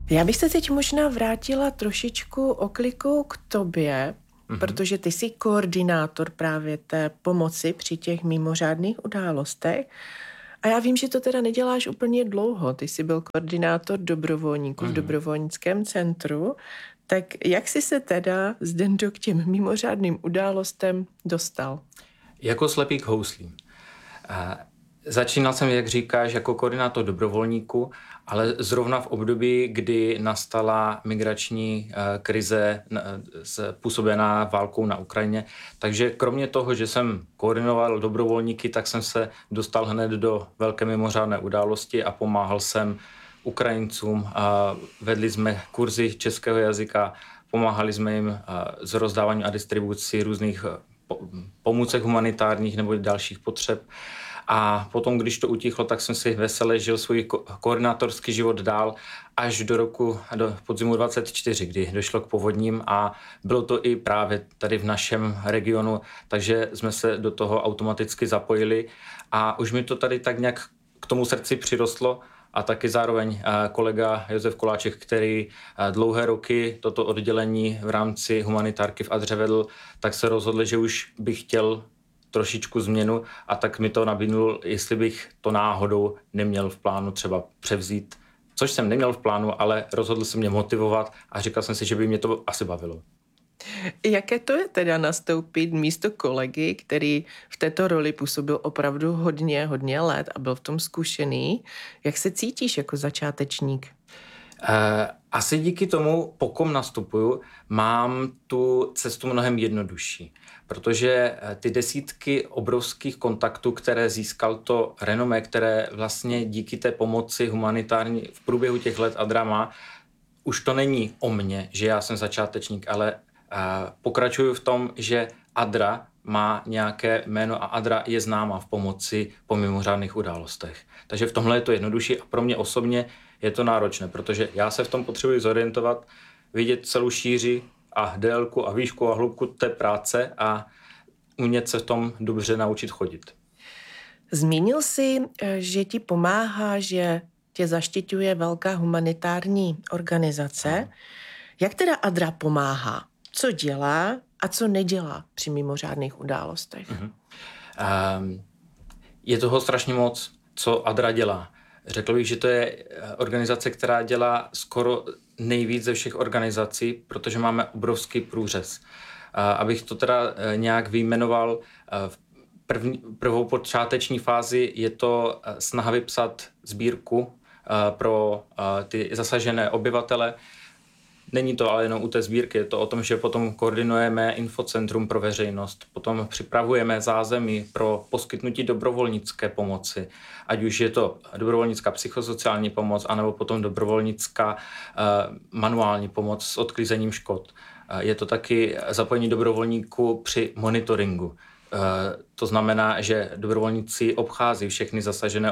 Já bych se teď možná vrátila trošičku oklikou k tobě, protože ty jsi koordinátor právě té pomoci při těch mimořádných událostech. A já vím, že to teda neděláš úplně dlouho. Ty jsi byl koordinátor dobrovolníků v dobrovolnickém centru. Tak jak jsi se teda, Zdendo, k těm mimořádným událostem dostal? Jako slepý k houslím. Začínal jsem, jak říkáš, jako koordinátor dobrovolníků, ale zrovna v období, kdy nastala migrační krize způsobená válkou na Ukrajině. Takže kromě toho, že jsem koordinoval dobrovolníky, tak jsem se dostal hned do velké mimořádné události a pomáhal jsem Ukrajincům. Vedli jsme kurzy českého jazyka, pomáhali jsme jim s rozdáváním a distribucí různých pomůcek humanitárních nebo dalších potřeb. A potom, když to utichlo, tak jsem si veselé žil svůj koordinátorský život dál až do podzimu 24, kdy došlo k povodním a bylo to i právě tady v našem regionu, takže jsme se do toho automaticky zapojili a už mi to tady tak nějak k tomu srdci přirostlo a taky zároveň kolega Josef Koláček, který dlouhé roky toto oddělení v rámci humanitárky v Adře vedl, tak se rozhodl, že už bych chtěl trošičku změnu a tak mi to nabídnul, jestli bych to náhodou neměl v plánu třeba převzít, což jsem neměl v plánu, ale rozhodl se mě motivovat a říkal jsem si, že by mě to asi bavilo. Jaké to je teda nastoupit místo kolegy, který v této roli působil opravdu hodně let a byl v tom zkušený? Jak se cítíš jako začátečník? Asi díky tomu, po kom nastupuju, mám tu cestu mnohem jednodušší, protože ty desítky obrovských kontaktů, které získal to renomé, které vlastně díky té pomoci humanitární v průběhu těch let Adra má, už to není o mně, že já jsem začátečník, ale pokračuju v tom, že Adra má nějaké jméno a Adra je známa v pomoci po mimořádných událostech. Takže v tomhle je to jednodušší a pro mě osobně je to náročné, protože já se v tom potřebuji zorientovat, vidět celou šíři a délku a výšku a hloubku té práce a umět se v tom dobře naučit chodit. Zmínil jsi, že ti pomáhá, že tě zaštiťuje velká humanitární organizace. Jak teda Adra pomáhá? Co dělá a co nedělá při mimořádných událostech? Je toho strašně moc, co Adra dělá. Řekl bych, že to je organizace, která dělá skoro nejvíc ze všech organizací, protože máme obrovský průřez. Abych to teda nějak vyjmenoval, v prvou počáteční fázi je to snaha vypsat sbírku pro ty zasažené obyvatele. Není to ale jenom u té sbírky, je to o tom, že potom koordinujeme infocentrum pro veřejnost, potom připravujeme zázemí pro poskytnutí dobrovolnické pomoci, ať už je to dobrovolnická psychosociální pomoc, anebo potom dobrovolnická manuální pomoc s odklizením škod. Je to taky zapojení dobrovolníků při monitoringu. To znamená, že dobrovolníci obchází všechny zasažené